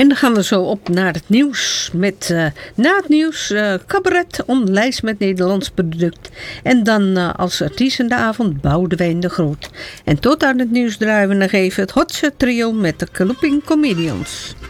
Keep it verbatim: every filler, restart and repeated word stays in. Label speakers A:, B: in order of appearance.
A: En dan gaan we zo op naar het nieuws. Met uh, na het nieuws uh, cabaret on lijst met Nederlands product. En dan uh, als artiest in de avond Boudewijn de Groot. En tot aan het nieuws draaien we nog even het Hotse trio met de Looping Comedians.